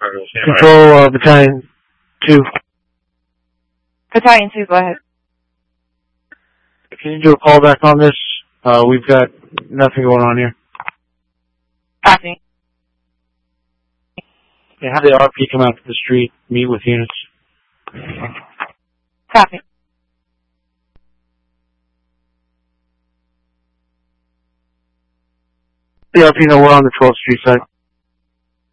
Control, Battalion 2. Battalion 2, go ahead. Can you do a callback on this? We've got nothing going on here. Copy. Yeah, have the RP come out to the street, meet with units. Copy. The RP, no, we're on the 12th Street side.